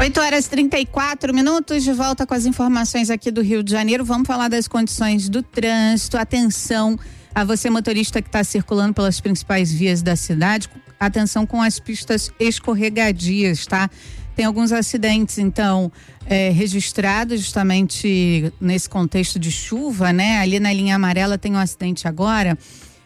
8h34, de volta com as informações aqui do Rio de Janeiro. Vamos falar das condições do trânsito. Atenção a você, motorista que está circulando pelas principais vias da cidade. Atenção com as pistas escorregadias, tá? Tem alguns acidentes, então, registrados justamente nesse contexto de chuva, né? Ali na linha amarela tem um acidente agora.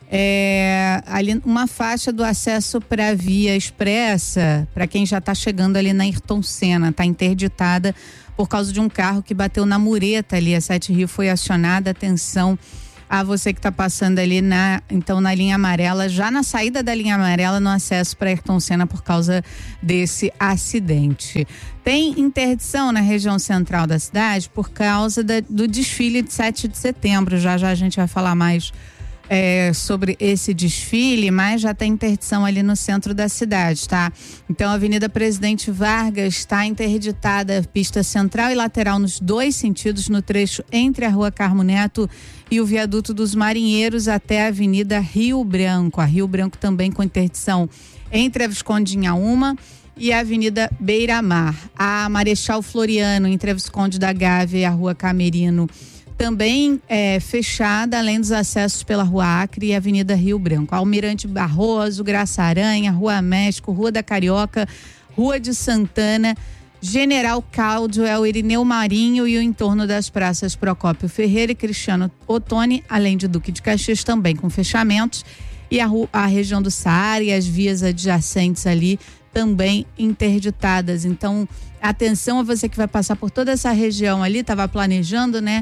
Ali uma faixa do acesso para a via expressa, para quem já está chegando ali na Ayrton Senna, está interditada por causa de um carro que bateu na mureta ali. A 7 Rio foi acionada. Atenção a você que está passando ali na linha amarela, já na saída da linha amarela, no acesso para Ayrton Senna por causa desse acidente. Tem interdição na região central da cidade por causa do desfile de 7 de setembro. Já a gente vai falar mais sobre esse desfile, mas já tem interdição ali no centro da cidade, tá? Então a Avenida Presidente Vargas está interditada, pista central e lateral nos dois sentidos, no trecho entre a Rua Carmo Neto e o Viaduto dos Marinheiros até a Avenida Rio Branco. A Rio Branco também com interdição entre a Visconde de Inhaúma e a Avenida Beira-Mar. A Marechal Floriano, entre a Visconde da Gávea e a Rua Camerino, também fechada, além dos acessos pela Rua Acre e Avenida Rio Branco. Almirante Barroso, Graça Aranha, Rua México, Rua da Carioca, Rua de Santana, General Caldwell, Irineu Marinho e o entorno das praças Procópio Ferreira e Cristiano Ottoni, além de Duque de Caxias, também com fechamentos. E a região do Saara e as vias adjacentes ali também interditadas. Então, atenção a você que vai passar por toda essa região ali, estava planejando, né?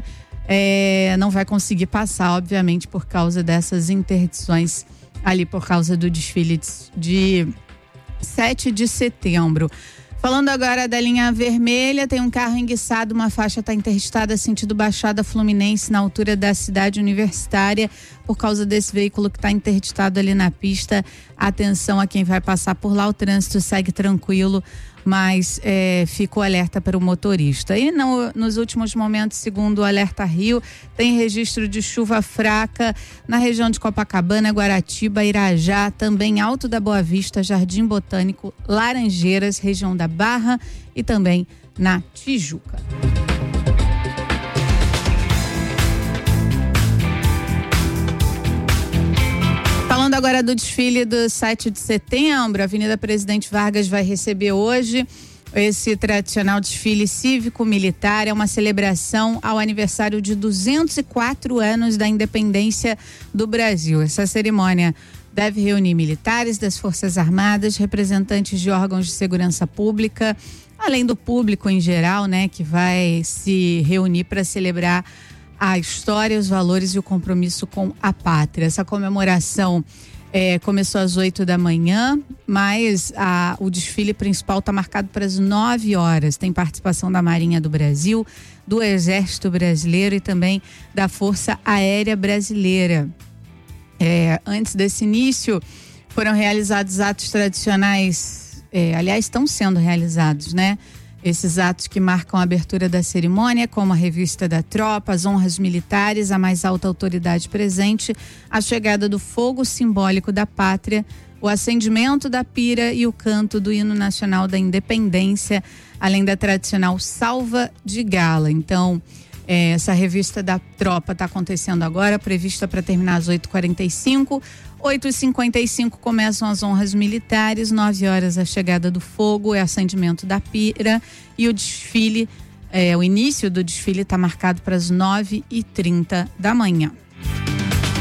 Não vai conseguir passar, obviamente, por causa dessas interdições ali, por causa do desfile de 7 de setembro. Falando agora da linha vermelha, tem um carro enguiçado, uma faixa está interditada sentido Baixada Fluminense, na altura da cidade universitária, por causa desse veículo que está interditado ali na pista. Atenção a quem vai passar por lá, o trânsito segue tranquilo, mas ficou alerta para o motorista. E nos últimos momentos, segundo o Alerta Rio, tem registro de chuva fraca na região de Copacabana, Guaratiba, Irajá, também Alto da Boa Vista, Jardim Botânico, Laranjeiras, região da Barra e também na Tijuca. Falando agora do desfile do 7 de setembro, a Avenida Presidente Vargas vai receber hoje esse tradicional desfile cívico-militar. É uma celebração ao aniversário de 204 anos da independência do Brasil. Essa cerimônia deve reunir militares das Forças Armadas, representantes de órgãos de segurança pública, além do público em geral, né, que vai se reunir para celebrar a história, os valores e o compromisso com a pátria. Essa comemoração começou às 8 da manhã, mas o desfile principal está marcado para as 9 horas. Tem participação da Marinha do Brasil, do Exército Brasileiro e também da Força Aérea Brasileira. Antes desse início, foram realizados atos tradicionais, aliás, estão sendo realizados, né? Esses atos que marcam a abertura da cerimônia, como a revista da tropa, as honras militares, a mais alta autoridade presente, a chegada do fogo simbólico da pátria, o acendimento da pira e o canto do hino nacional da independência, além da tradicional salva de gala. Então, essa revista da tropa está acontecendo agora, prevista para terminar às 8h45. 8h55 começam as honras militares, 9 horas a chegada do fogo, acendimento da pira e o desfile, o início do desfile está marcado para as 9h30 da manhã.